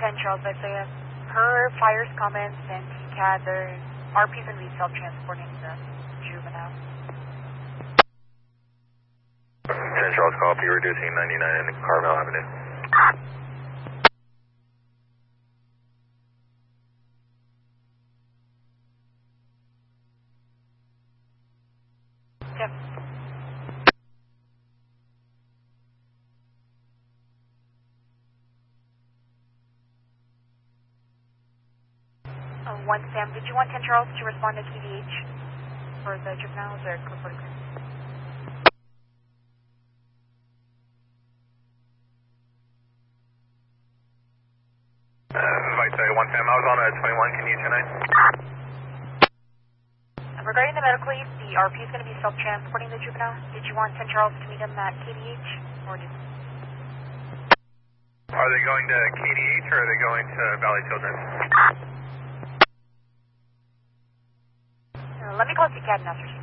10 Charles Isaiah. Per Fire's comments and TCAD, their RP's going to be self-transporting the juvenile. 10 Charles, copy, reducing 99 in Carmel Avenue. Yep. 1 Sam, did you want 10 Charles to respond to KDH for the juveniles or code 43? Vice 1 Sam, I was on a 21, can you tonight? Regarding the medical leave, the RP is going to be self-transporting the juvenile. Did you want 10 Charles to meet him at KDH or did... Are they going to KDH or are they going to Valley Children's? Let me call TCAD and ask for